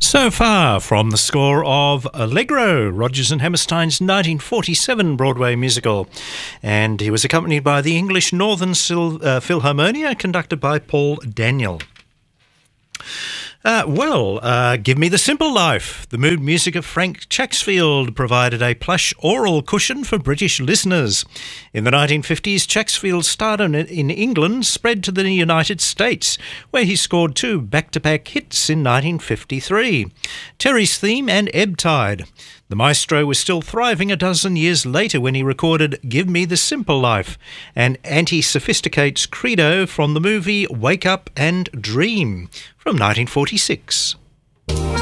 So far from the score of Allegro, Rodgers and Hammerstein's 1947 Broadway musical. And he was accompanied by the English Northern Philharmonia, conducted by Paul Daniel. Give Me the Simple Life. The mood music of Frank Chacksfield provided a plush oral cushion for British listeners. In the 1950s, Chacksfield's stardom in England spread to the United States, where he scored two back-to-back hits in 1953, Terry's Theme and Ebb Tide. The maestro was still thriving a dozen years later when he recorded Give Me the Simple Life, an anti-sophisticates credo from the movie Wake Up and Dream from 1946.